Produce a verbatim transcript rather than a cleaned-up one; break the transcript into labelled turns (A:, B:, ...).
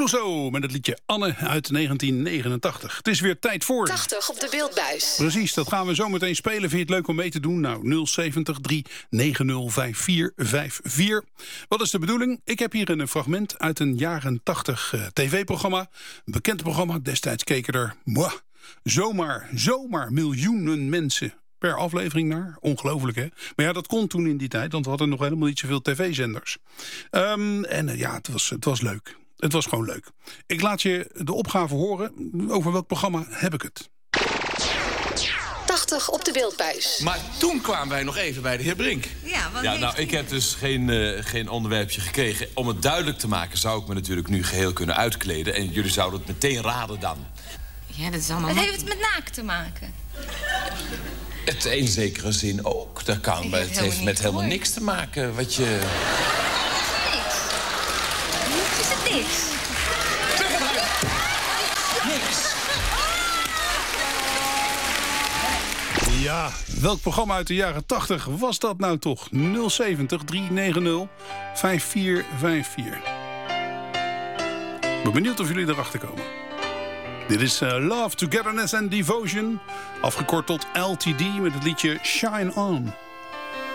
A: Clouseau met het liedje Anne uit negentien negenentachtig. Het is weer tijd voor...
B: tachtig op de beeldbuis.
A: Precies, dat gaan we zo meteen spelen. Vind je het leuk om mee te doen? Nou, nul zeventig drie negen nul vijf vier vijf vier. Wat is de bedoeling? Ik heb hier een fragment uit een jaren tachtig uh, tv-programma. Een bekend programma. Destijds keken er mwah, zomaar, zomaar miljoenen mensen per aflevering naar. Ongelooflijk, hè? Maar ja, dat kon toen in die tijd, want we hadden nog helemaal niet zoveel tv-zenders. Um, en uh, ja, het was, het was leuk. Het was gewoon leuk. Ik laat je de opgave horen. Over welk programma heb ik het?
B: tachtig op de beeldbuis.
C: Maar toen kwamen wij nog even bij de heer Brink.
D: Ja, wat
C: ja
D: heeft
C: nou,
D: hij?
C: ik heb dus geen, uh, geen onderwerpje gekregen. Om het duidelijk te maken zou ik me natuurlijk nu geheel kunnen uitkleden. En jullie zouden het meteen raden dan.
D: Ja, dat is allemaal...
E: Wat heeft het met naakt te maken?
C: Het in zekere zin ook. Dat kan,
D: Ik
C: maar
D: heb
C: het
D: het
C: heeft
D: helemaal
C: met
D: niet
C: helemaal
D: gehoord.
C: niks te maken wat je...
E: Niks. Niks is het niks.
C: Niks.
A: Ja, welk programma uit de jaren tachtig was dat nou toch? nul zeventig drie negen nul vijf vier vijf vier. Ik ben benieuwd of jullie erachter komen. Dit is uh, Love, Togetherness and Devotion. Afgekort tot L T D met het liedje Shine On.